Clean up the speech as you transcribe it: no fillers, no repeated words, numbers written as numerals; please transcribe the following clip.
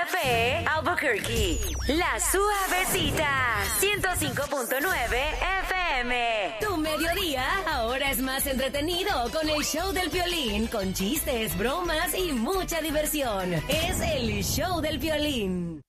Santa Fe, Albuquerque. La Suavecita, 105.9 FM. Tu mediodía ahora es más entretenido con el show del Piolín, con chistes, bromas y mucha diversión. Es el show del Piolín.